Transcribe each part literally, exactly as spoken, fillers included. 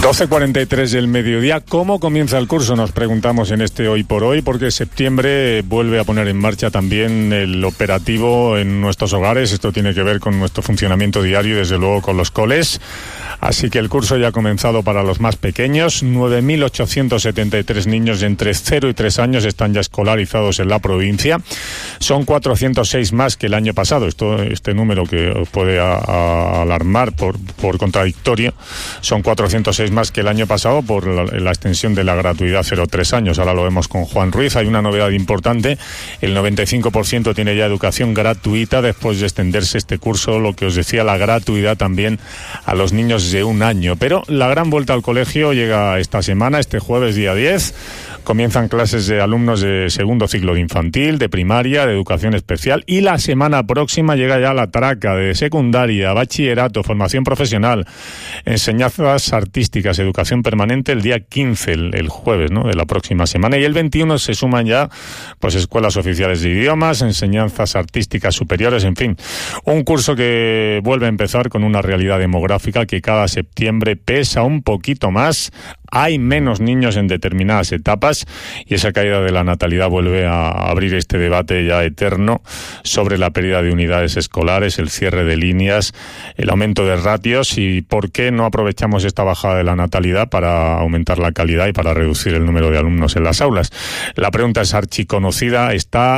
doce cuarenta y tres del mediodía. ¿Cómo comienza el curso? Nos preguntamos en este Hoy por Hoy, porque septiembre vuelve a poner en marcha también el operativo en nuestros hogares. Esto tiene que ver con nuestro funcionamiento diario y desde luego con los coles. Así que el curso ya ha comenzado para los más pequeños. nueve mil ochocientos setenta y tres niños de entre cero y tres años están ya escolarizados en la provincia. Son cuatrocientos seis más que el año pasado. Esto, este número que os puede a, a alarmar por, por contradictorio. Son cuatrocientos seis más que el año pasado por la, la extensión de la gratuidad cero a tres años. Ahora lo vemos con Juan Ruiz. Hay una novedad importante. El noventa y cinco por ciento tiene ya educación gratuita después de extenderse este curso, lo que os decía, la gratuidad también a los niños de un año. Pero la gran vuelta al colegio llega esta semana, este jueves día diez. Comienzan clases de alumnos de segundo ciclo de infantil, de primaria, de educación especial, y la semana próxima llega ya la traca de secundaria, bachillerato, formación profesional, enseñanzas artísticas, educación permanente el día quince, el, el jueves, ¿no?, de la próxima semana, y el veintiuno se suman ya pues escuelas oficiales de idiomas, enseñanzas artísticas superiores, en fin, un curso que vuelve a empezar con una realidad demográfica que cada septiembre pesa un poquito más. Hay menos niños en determinadas etapas y esa caída de la natalidad vuelve a abrir este debate ya eterno sobre la pérdida de unidades escolares, el cierre de líneas, el aumento de ratios y por qué no aprovechamos esta bajada de la natalidad para aumentar la calidad y para reducir el número de alumnos en las aulas. La pregunta es archiconocida. Está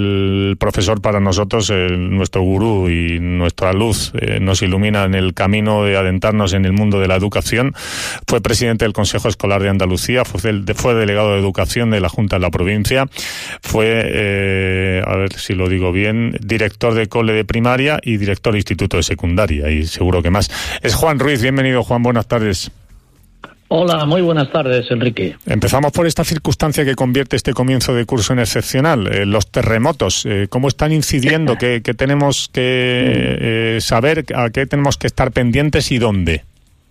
el profesor para nosotros, el, nuestro gurú y nuestra luz, eh, nos ilumina en el camino de adentrarnos en el mundo de la educación. Fue presidente del Consejo Escolar de Andalucía, fue, fue delegado de Educación de la Junta de la Provincia, fue, eh, a ver si lo digo bien, director de cole de primaria y director de instituto de secundaria, y seguro que más. Es Juan Ruiz. Bienvenido, Juan, buenas tardes. Hola, muy buenas tardes, Enrique. Empezamos por esta circunstancia que convierte este comienzo de curso en excepcional, eh, los terremotos. Eh, ¿Cómo están incidiendo? ¿Qué, qué tenemos que eh, saber? ¿A qué tenemos que estar pendientes y dónde?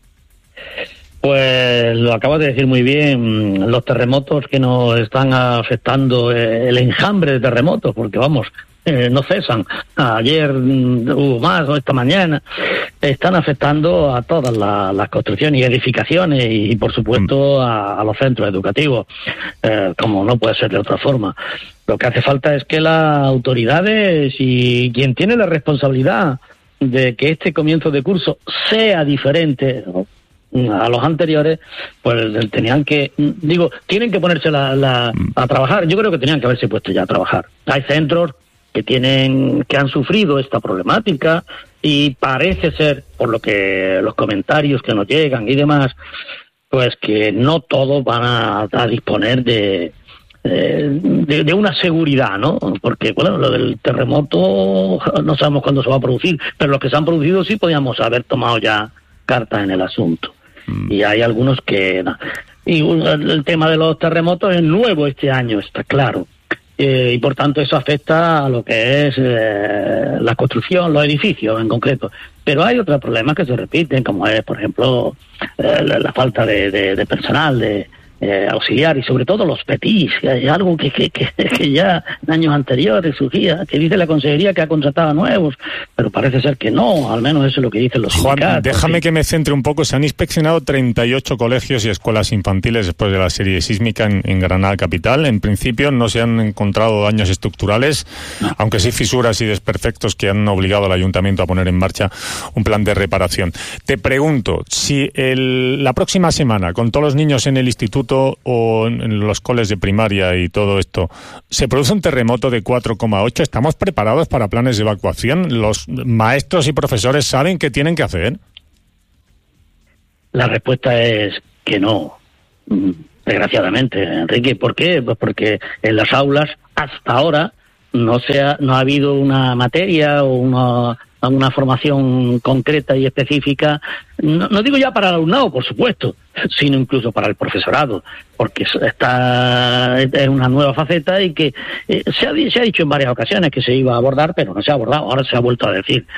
Pues lo acabas de decir muy bien, los terremotos que nos están afectando, eh, el enjambre de terremotos, porque vamos, eh, no cesan. Ayer mm, hubo más, o esta mañana, están afectando a todas la, las construcciones y edificaciones y, y por supuesto, a, a los centros educativos, eh, como no puede ser de otra forma. Lo que hace falta es que las autoridades y quien tiene la responsabilidad de que este comienzo de curso sea diferente, ¿no?, a los anteriores, pues tenían que, digo, tienen que ponerse la, la, a trabajar. Yo creo que tenían que haberse puesto ya a trabajar. Hay centros que tienen, que han sufrido esta problemática y parece ser, por lo que los comentarios que nos llegan y demás, pues que no todos van a, a disponer de, de, de una seguridad, ¿no? Porque, bueno, lo del terremoto no sabemos cuándo se va a producir, pero los que se han producido sí podíamos haber tomado ya cartas en el asunto. Y hay algunos que... No. Y el tema de los terremotos es nuevo este año, está claro. Eh, y por tanto eso afecta a lo que es eh, la construcción, los edificios en concreto. Pero hay otros problemas que se repiten, como es, por ejemplo, eh, la, la falta de, de, de personal, de eh, auxiliar, y sobre todo los petís, que hay algo que, que, que, que ya en años anteriores surgía, que dice la Consejería que ha contratado nuevos, pero parece ser que no, al menos eso es lo que dicen los sindicatos. Juan, déjame ¿sí? que me centre un poco. Se han inspeccionado treinta y ocho colegios y escuelas infantiles después de la serie sísmica en, en Granada capital. En principio no se han encontrado daños estructurales, no, aunque sí fisuras y desperfectos que han obligado al ayuntamiento a poner en marcha un plan de reparación. Te pregunto, si el, la próxima semana, con todos los niños en el instituto o en los coles de primaria y todo esto, se produce un terremoto de cuatro coma ocho, ¿estamos preparados para planes de evacuación? ¿Los maestros y profesores saben qué tienen que hacer? La respuesta es que no, desgraciadamente, Enrique. ¿Por qué? Pues porque en las aulas hasta ahora no se ha, no ha habido una materia o una, una formación concreta y específica, no, no digo ya para el alumnado, por supuesto, sino incluso para el profesorado, porque está es una nueva faceta y que eh, se, ha, se ha dicho en varias ocasiones que se iba a abordar, pero no se ha abordado, ahora se ha vuelto a decir.